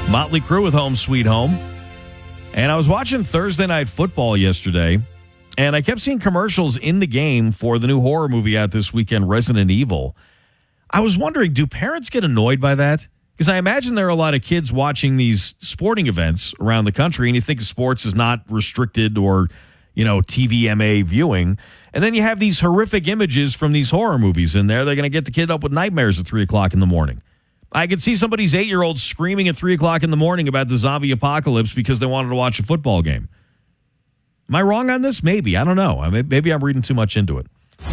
Motley Crue with Home Sweet Home. And I was watching Thursday Night Football yesterday, and I kept seeing commercials in the game for the new horror movie out this weekend, Resident Evil. I was wondering, do parents get annoyed by that? Because I imagine there are a lot of kids watching these sporting events around the country, and you think sports is not restricted or, TVMA viewing. And then you have these horrific images from these horror movies in there. They're going to get the kid up with nightmares at 3 o'clock in the morning. I could see somebody's 8-year-old screaming at 3 o'clock in the morning about the zombie apocalypse because they wanted to watch a football game. Am I wrong on this? Maybe. I don't know. Maybe I'm reading too much into it.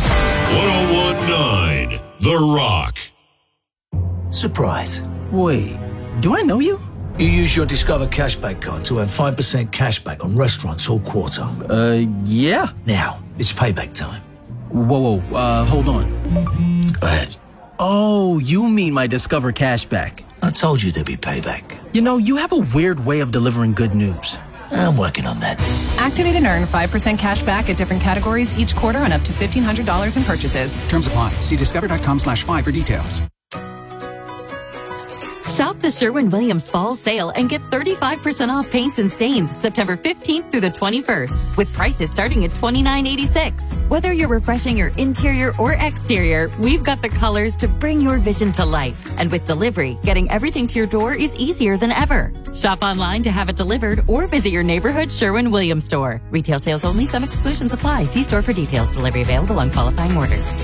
1019 The Rock. Surprise. Wait, do I know you? You use your Discover Cashback card to have 5% cashback on restaurants all quarter. Yeah. Now, it's payback time. Whoa, hold on. Go ahead. Oh, you mean my Discover Cashback. I told you there'd be payback. You have a weird way of delivering good news. I'm working on that. Activate and earn 5% cash back at different categories each quarter on up to $1,500 in purchases. Terms apply. See discover.com/5 for details. Shop the Sherwin-Williams Fall Sale and get 35% off paints and stains September 15th through the 21st, with prices starting at $29.86. Whether you're refreshing your interior or exterior, we've got the colors to bring your vision to life. And with delivery, getting everything to your door is easier than ever. Shop online to have it delivered or visit your neighborhood Sherwin-Williams store. Retail sales only. Some exclusions apply. See store for details. Delivery available on qualifying orders.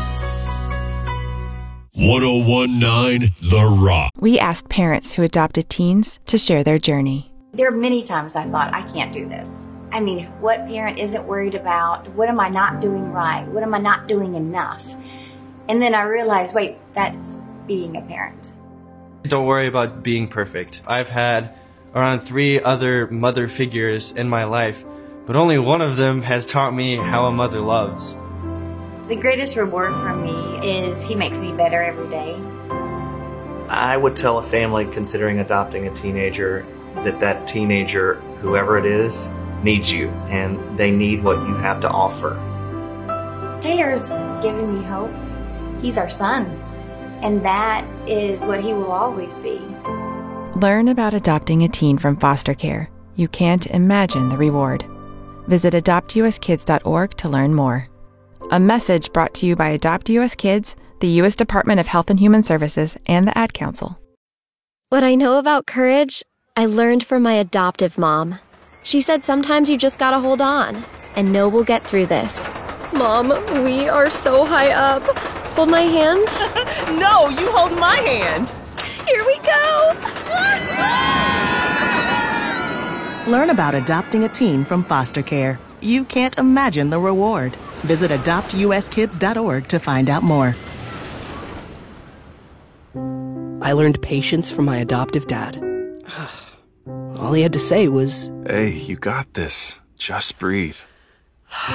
1019 The Rock. We asked parents who adopted teens to share their journey. There are many times I thought, I can't do this. I mean, what parent isn't worried about? What am I not doing right? What am I not doing enough? And then I realized, wait, that's being a parent. Don't worry about being perfect. I've had around 3 other mother figures in my life, but only one of them has taught me how a mother loves. The greatest reward for me is he makes me better every day. I would tell a family considering adopting a teenager that teenager, whoever it is, needs you, and they need what you have to offer. Taylor's given me hope. He's our son, and that is what he will always be. Learn about adopting a teen from foster care. You can't imagine the reward. Visit adoptuskids.org to learn more. A message brought to you by Adopt US Kids, the U.S. Department of Health and Human Services, and the Ad Council. What I know about courage, I learned from my adoptive mom. She said sometimes you just gotta hold on and know we'll get through this. Mom, we are so high up. Hold my hand. No, you hold my hand. Here we go. Learn about adopting a teen from foster care. You can't imagine the reward. Visit adoptuskids.org to find out more. I learned patience from my adoptive dad. All he had to say was, "Hey, you got this. Just breathe."